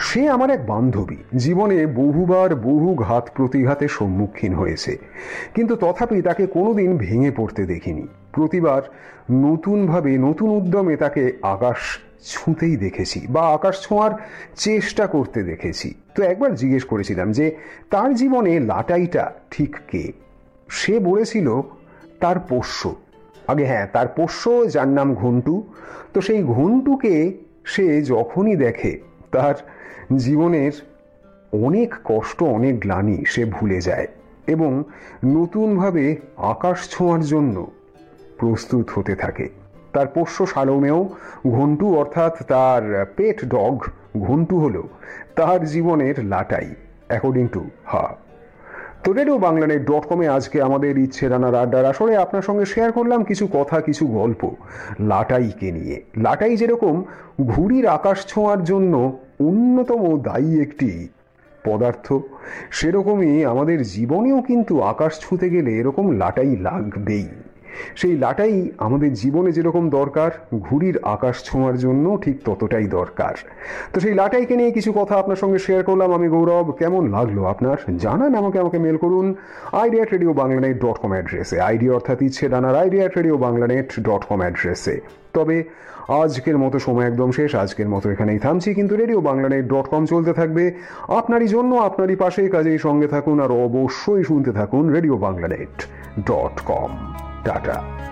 সে আমার এক বান্ধবী, জীবনে বহুবার বহু ঘাত প্রতিঘাতের সম্মুখীন হয়েছে, কিন্তু তথাপি তাকে কোনোদিন ভেঙে পড়তে দেখিনি। প্রতিবার নতুনভাবে নতুন উদ্যমে তাকে আকাশ ছুঁতেই দেখেছি বা আকাশ ছোঁয়ার চেষ্টা করতে দেখেছি। তো একবার জিজ্ঞেস করেছিলাম যে তার জীবনে লাটাইটা ঠিক কে। সে বলেছিল তার পোষ্য। হ্যাঁ, তার পোষ্য, যার নাম ঘন্টু। তো সেই ঘন্টুকে সে যখনই দেখে তার জীবনের অনেক কষ্ট, অনেক গ্লানি সে ভুলে যায় এবং নতুনভাবে আকাশ ছোঁয়ার জন্য প্রস্তুত হতে থাকে। তার পোষ্য সালোমেও ঘন্টু, অর্থাৎ তার পেট ডগ ঘন্টু হলো তার জীবনের লাটাই, অ্যাকর্ডিং টু হার। তো RadioBanglaNet.com-এ আজকে আমাদের ইচ্ছে রানার আড্ডার আসরে আপনার সঙ্গে শেয়ার করলাম কিছু কথা, কিছু গল্প লাটাইকে নিয়ে। লাটাই যেরকম ঘুড়ির আকাশ ছোঁয়ার জন্য অন্যতম দায়ী একটি পদার্থ, সেরকমই আমাদের জীবনেও কিন্তু আকাশ ছুঁতে গেলে এরকম লাটাই লাগবেই। সেই লাটাই আমাদের জীবনে যেরকম দরকার, ঘুড়ির আকাশ ছোঁয়ার জন্য ঠিক ততটাই দরকার। তো সেই লাটাইকে নিয়ে কিছু কথা আপনার সঙ্গে শেয়ার করলাম আমি গৌরব। কেমন লাগলো আপনার জানান আমাকে মেল করুন idea@RadioBanglaNet.com অ্যাড্রেসে। আইডিয়া অর্থাৎ ইচ্ছে ডানার idea@RadioBanglaNet.com অ্যাড্রেসে। তবে আজকের মতো সময় একদম শেষ, আজকের মতো এখানেই থামছি, কিন্তু RadioBanglaNet.com চলতে থাকবে আপনারই জন্য, আপনারই পাশে। কাজেই সঙ্গে থাকুন আর অবশ্যই শুনতে থাকুন RadioBanglaNet.com। টাটা।